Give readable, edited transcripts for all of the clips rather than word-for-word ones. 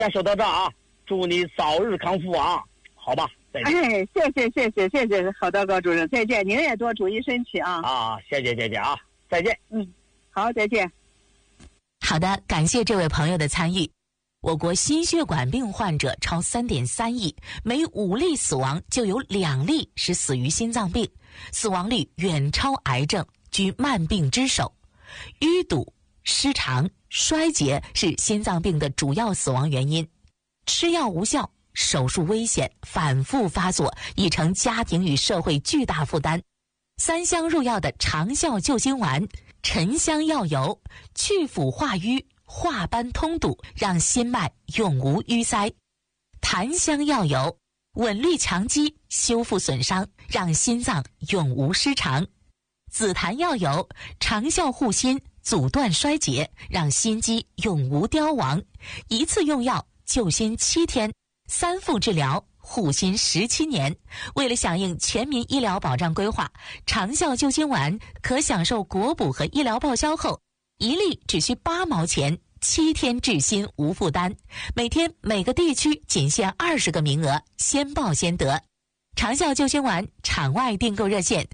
先说到这啊，祝你早日康复啊，好吧，再见。 哎，谢谢，好的，高主任，再见，您也多注意身体啊。 啊，谢谢啊，再见。 好，再见。 好的，感谢这位朋友的参与。我国心血管病患者超3.3亿，每5例死亡就有2例是死于心脏病，死亡率远超癌症，居慢病之首。淤堵、失常、衰竭是心脏病的主要死亡原因。吃药无效，手术危险，反复发作，已成家庭与社会巨大负担。3香入药的长效救心丸、沉香药油，去腐化瘀，化斑通堵，让心脉永无淤塞。檀香药油稳律强肌，修复损伤，让心脏永无失常。紫檀药油长效护心，阻断衰竭，让心肌永无凋亡。一次用药救心7天，3副治疗护心17年。为了响应全民医疗保障规划，长效救心丸可享受国补和医疗报销后，1粒只需8毛钱，7天治心无负担。每天每个地区仅限20个名额，先报先得。长效救心丸场外订购热线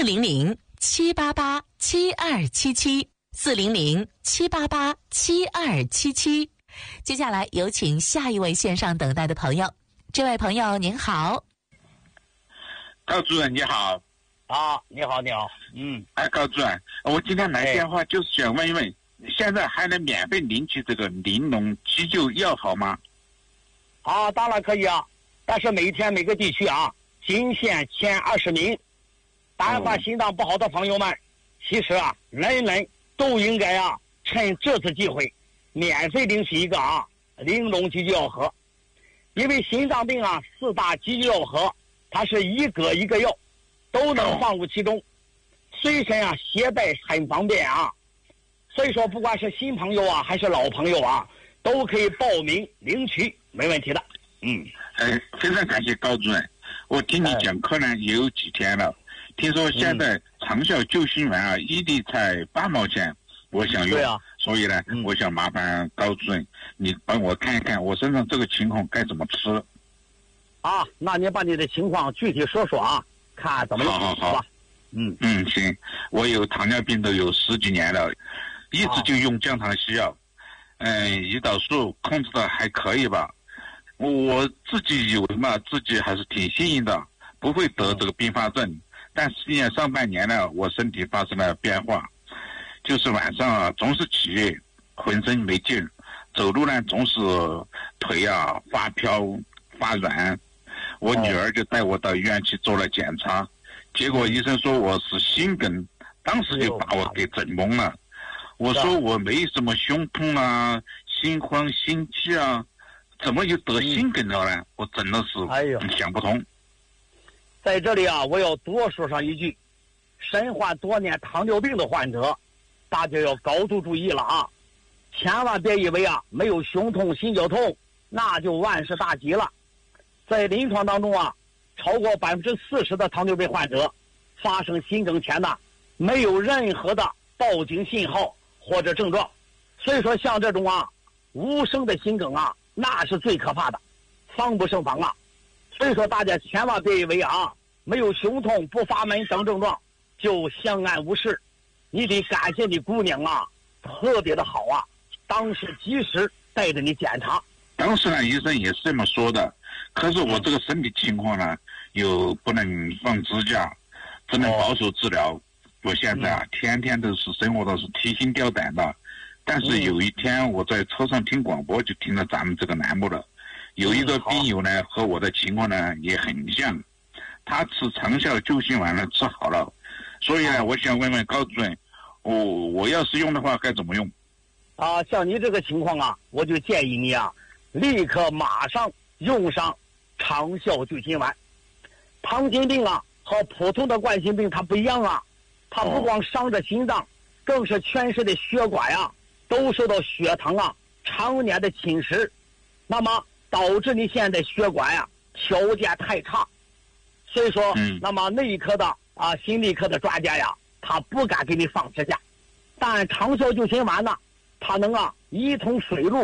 400-788-7277，400-788-7277。接下来有请下一位线上等待的朋友。这位朋友您好。 高主任你好。 啊，你好。 高主任，我今天来电话就是想问一问，现在还能免费领取这个玲珑急救药好吗？ 啊，当然可以啊，但是每天每个地区啊仅限前20名。但凡心脏不好的朋友们，其实啊，人人都应该啊趁这次机会免费领取一个玲珑急救药盒。因为心脏病啊4大急救药盒，它是一个一个药都能放入其中，随身啊携带很方便啊。所以说不管是新朋友啊还是老朋友啊，都可以报名领取，没问题的。 非常感谢高主任，我听你讲课呢也有几天了，听说现在长效救心丸啊1粒才8毛钱，我想用。所以呢，我想麻烦高主任，你帮我看一看我身上这个情况该怎么吃。 啊，那你把你的情况具体说说啊，看怎么样。好吧。 行，我有糖尿病都有10几年了，一直就用降糖西药，胰岛素控制的还可以吧。我自己以为嘛，自己还是挺幸运的，不会得这个并发症。但实际上上半年呢，我身体发生了变化。就是晚上啊总是起夜，浑身没劲，走路呢总是腿啊发飘发软。我女儿就带我到医院去做了检查，结果医生说我是心梗，当时就把我给整懵了。我说我没什么胸痛啊心慌心悸啊，怎么就得心梗了呢？我真的是想不通。 在这里啊，我要多说上一句，身患多年糖尿病的患者，大家要高度注意了啊！千万别以为啊没有胸痛心绞痛那就万事大吉了。在临床当中啊，超过40%的糖尿病患者发生心梗前呢，没有任何的报警信号或者症状。所以说像这种啊无声的心梗啊，那是最可怕的，防不胜防啊。所以说大家千万别以为啊没有胸痛不发闷等症状就相安无事。你得感谢你姑娘啊特别的好啊，当时及时带着你检查。 当时呢医生也是这么说的，可是我这个身体情况呢又不能放支架，只能保守治疗。我现在啊天天都是生活的是提心吊胆的。但是有一天我在车上听广播，就听了咱们这个栏目了，有一个病友呢和我的情况呢也很像，他吃长效救心丸呢吃好了。所以呢我想问问高主任，我要是用的话该怎么用？ 像你这个情况啊，我就建议你啊立刻马上用上长效救心丸。糖心病啊和普通的冠心病它不一样啊，它不光伤着心脏，更是全身的血管啊都受到血糖啊常年的侵蚀，那么导致你现在血管呀条件太差。所以说那么内科的心内科的专家呀他不敢给你放支架。但长效救心丸呢，它能一通水路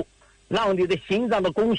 让你的心脏的供血